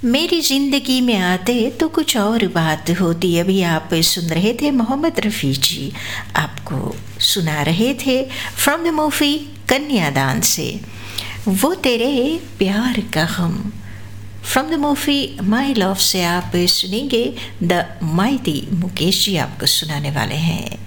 मेरी ज़िंदगी में आते तो कुछ और बात होती। अभी आप सुन रहे थे मोहम्मद रफ़ी जी, आपको सुना रहे थे फ्रॉम द मूवी कन्यादान से वो तेरे प्यार का गम। From the movie my love से आप सुनेंगे द माइटी। मुकेश जी आपको सुनाने वाले हैं।